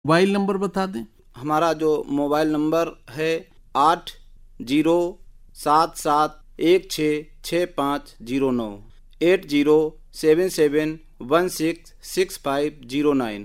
Mobile number बता दें। हमारा जो मोबाइल नंबर है 8077166509, 8077166509,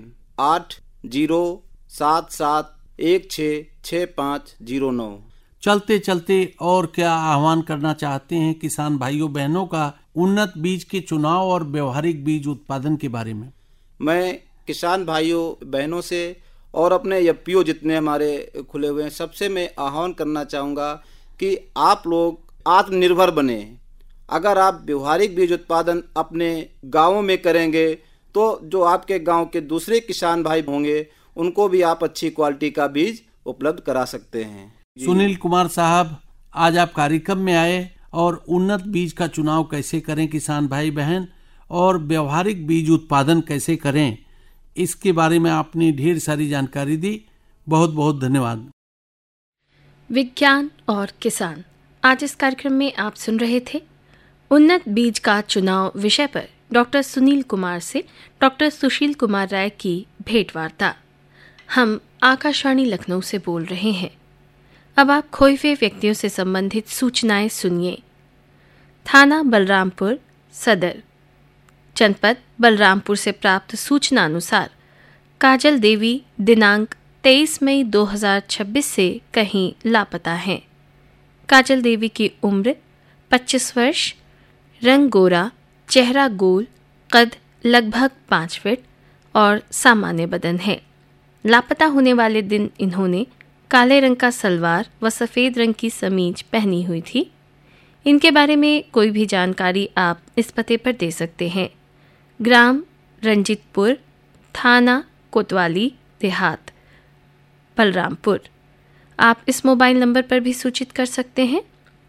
8077166509। चलते चलते और क्या आह्वान करना चाहते हैं किसान भाइयों बहनों का उन्नत बीज के चुनाव और व्यवहारिक बीज उत्पादन के बारे में? मैं किसान भाइयों बहनों से और अपने एफपीओ जितने हमारे खुले हुए हैं सबसे मैं आह्वान करना चाहूँगा कि आप लोग आत्मनिर्भर बने। अगर आप व्यवहारिक बीज उत्पादन अपने गाँवों में करेंगे तो जो आपके गांव के दूसरे किसान भाई होंगे उनको भी आप अच्छी क्वालिटी का बीज उपलब्ध करा सकते हैं। सुनील कुमार साहब, आज आप कार्यक्रम में आए और उन्नत बीज का चुनाव कैसे करें किसान भाई बहन और व्यवहारिक बीज उत्पादन कैसे करें, इसके बारे में आपने ढेर सारी जानकारी दी। बहुत बहुत धन्यवाद। विज्ञान और किसान, आज इस कार्यक्रम में आप सुन रहे थे उन्नत बीज का चुनाव विषय पर डॉक्टर सुनील कुमार से डॉक्टर सुशील कुमार राय की भेंटवार्ता। हम आकाशवाणी लखनऊ से बोल रहे हैं। अब आप खोए हुए व्यक्तियों से संबंधित सूचनाएं सुनिए। थाना बलरामपुर सदर, जनपद बलरामपुर से प्राप्त सूचना अनुसार काजल देवी दिनांक 23 मई 2026 से कहीं लापता हैं। काजल देवी की उम्र 25 वर्ष, रंग गोरा, चेहरा गोल, कद लगभग 5 फीट और सामान्य बदन है। लापता होने वाले दिन इन्होंने काले रंग का सलवार व सफ़ेद रंग की समीज पहनी हुई थी। इनके बारे में कोई भी जानकारी आप इस पते पर दे सकते हैं। ग्राम रंजीतपुर, थाना कोतवाली देहात, बलरामपुर। आप इस मोबाइल नंबर पर भी सूचित कर सकते हैं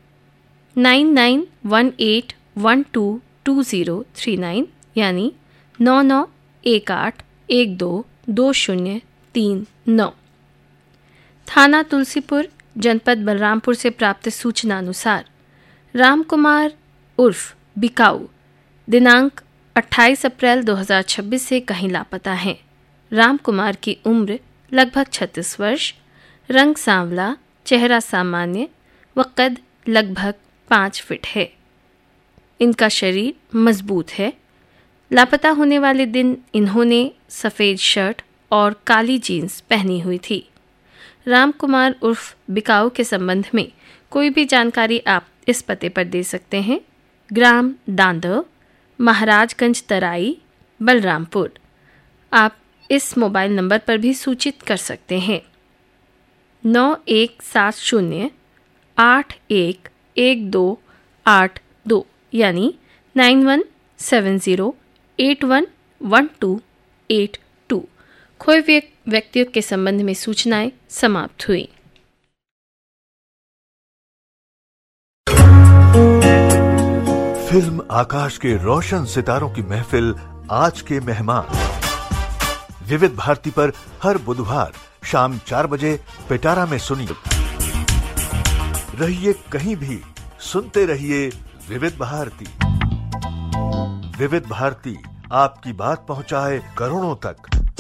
9918122039 यानी 9918122039। थाना तुलसीपुर, जनपद बलरामपुर से प्राप्त सूचना अनुसार राम कुमार उर्फ बिकाऊ दिनांक 28 अप्रैल 2026 से कहीं लापता हैं। राम कुमार की उम्र लगभग 36 वर्ष, रंग सांवला, चेहरा सामान्य व कद लगभग 5 फीट है। इनका शरीर मजबूत है। लापता होने वाले दिन इन्होंने सफ़ेद शर्ट और काली जीन्स पहनी हुई थी। राम कुमार उर्फ बिकाऊ के संबंध में कोई भी जानकारी आप इस पते पर दे सकते हैं। ग्राम दांदव, महाराजगंज तराई, बलरामपुर। आप इस मोबाइल नंबर पर भी सूचित कर सकते हैं 9170811282 यानी 9170811282। खोए हुए व्यक्तियों के संबंध में सूचनाएं समाप्त हुई। फिल्म आकाश के रोशन सितारों की महफिल आज के मेहमान विविध भारती पर हर बुधवार शाम 4 बजे पिटारा में सुनिए। रहिए कहीं भी, सुनते रहिए विविध भारती। विविध भारती आपकी बात पहुंचाए करोड़ों तक।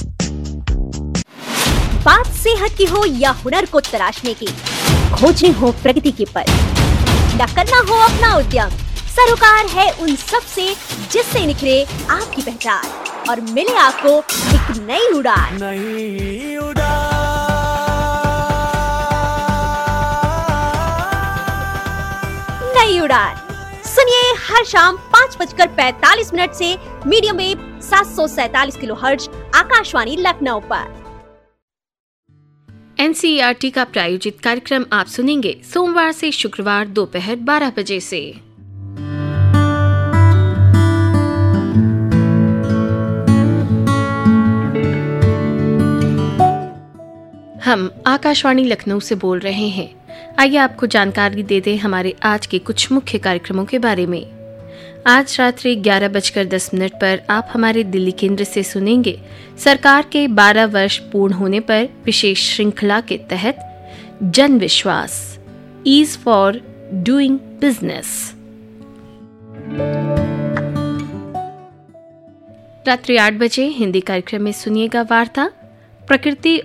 बात सेहत की हो या हुनर को तराशने की, खोजने हो प्रगति के पथ, या करना हो अपना उद्यम, सरोकार है उन सब से जिससे निखरे आपकी पहचान और मिले आपको एक नई उड़ान। नई उड़ान सुनिए हर शाम 5:45 से medium wave 747 kilohertz Akashvani Lucknow पर। एनसीईआरटी का प्रायोजित कार्यक्रम आप सुनेंगे सोमवार से शुक्रवार दोपहर 12 बजे से। हम आकाशवाणी लखनऊ से बोल रहे हैं। आइए आपको जानकारी दे दें हमारे आज के कुछ मुख्य कार्यक्रमों के बारे में। आज रात्रि 11:10 पर आप हमारे दिल्ली केंद्र से सुनेंगे सरकार के 12 वर्ष पूर्ण होने पर विशेष श्रृंखला के तहत जन विश्वास, ईज फॉर डूइंग बिजनेस। रात्रि 8 बजे हिंदी कार्यक्रम में सुनिएगा वार्ता प्रकृति